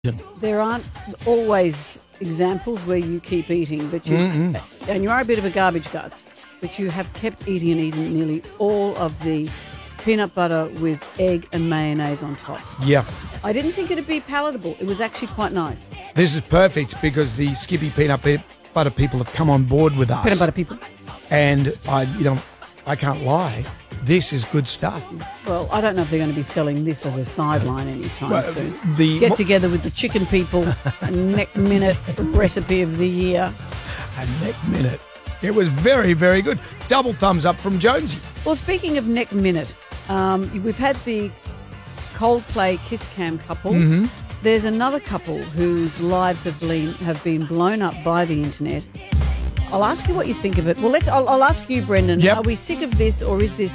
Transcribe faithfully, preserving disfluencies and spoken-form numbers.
There aren't always examples where you keep eating, but you Mm-mm. and you are a bit of a garbage guts, but you have kept eating and eating nearly all of the peanut butter with egg and mayonnaise on top. Yeah. I didn't think it'd be palatable. It was actually quite nice. This is perfect because the Skippy peanut pe- butter people have come on board with us. Peanut butter people. And I, you know, I can't lie. This is good stuff. Well, I don't know if they're going to be selling this as a sideline anytime Well, soon. the- Get together with the chicken people, a neck minute recipe of the year. A neck minute. It was very, very good. Double thumbs up from Jonesy. Well, speaking of neck minute, um, we've had the Coldplay Kiss Cam couple. Mm-hmm. There's another couple whose lives have been have been blown up by the internet. I'll ask you what you think of it. Well, let's. I'll, I'll ask you, Brendan. Yep. Are we sick of this, or is this